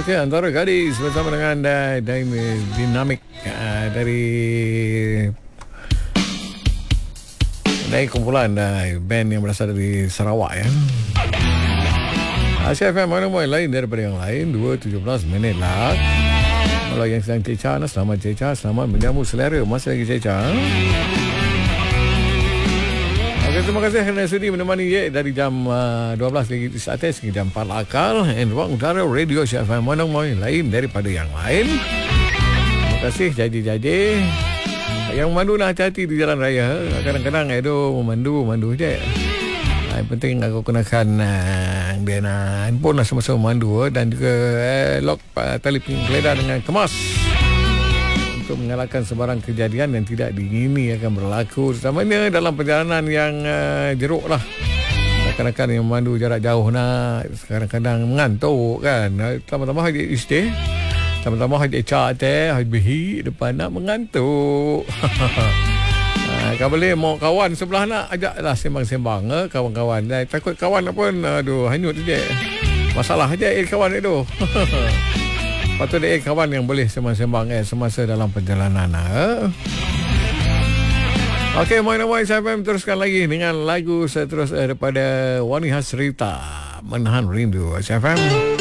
Okey, Antara Gadis bersama dengan Dinamik dari kumpulan band yang berasal dari Sarawak ya. Asia FM mana lain daripada yang lain. 2:17 minit lah. Kalau yang sedang cecah, selamat cecah, selamat menjamu selera masa lagi cecah. Okay, terima kasih kerana sudi menemani dari jam 12 lagi di atas hingga jam 4 akal. And ruang udara Radio Asia FM mana lain daripada yang lain. Terima kasih janji-janji. Yang memandu nak hati-hati di jalan raya. Kadang-kadang memandu je. Yang penting aku kenakan dia nak handphone lah semasa memandu dan juga lock tali penggeledah dengan kemas untuk mengalahkan sebarang kejadian yang tidak diingini akan berlaku, terutamanya dalam perjalanan yang jeruk lah. Kadang-kadang yang memandu jarak jauh nak kadang-kadang mengantuk kan. Tambah-tambah haji isteh, tambah-tambah haji cate, haji behi depan nak mengantuk. Kalau boleh mau kawan sebelah nak ajaklah sembang-sembang kawan-kawan. Takut kawan pun hanyut je. Masalah je kawan itu. Patut dia kawan yang boleh sembang-sembang semasa dalam perjalanan. Okey, Moin saya teruskan lagi dengan lagu seterusnya daripada Wani Hasrita, Menahan Rindu. SFM.